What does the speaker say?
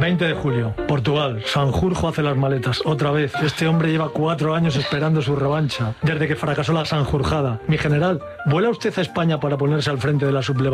20 de julio, Portugal. Sanjurjo hace las maletas. Otra vez. Este hombre lleva 4 años esperando su revancha, desde que fracasó la Sanjurjada. Mi general, ¿vuela usted a España para ponerse al frente de la sublevación